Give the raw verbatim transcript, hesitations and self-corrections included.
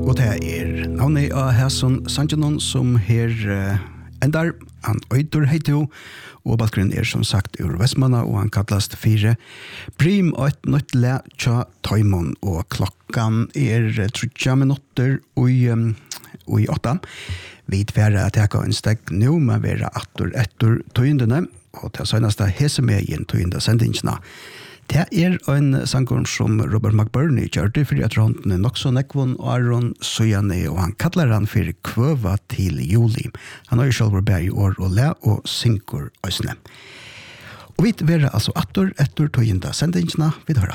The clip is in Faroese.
Og det er navnet av Hæsson Sanjanon som her uh, endar. Han øyder heito, og bakgrunnen er som sagt ur Vestmanna, og han kallast fire Brim og et nødt le tja Taimon, og klokkan er trutja minutter og um, i åtta. Vi tverre at jeg kan en steg nå, men vi er atter etter tøyndene, og til søgneste hese med igjen tøynda sendingsna. Det er en sangkorn som Robert McBurney gjørte, fordi at han er nok så nekvån og Aron Sujane, og han kallar han for kvøva til juli. Han har jo selv vært bæg i år og le og synkur øsne. Og vi tverre altså atter etter tøynda sendingsna, vi hører.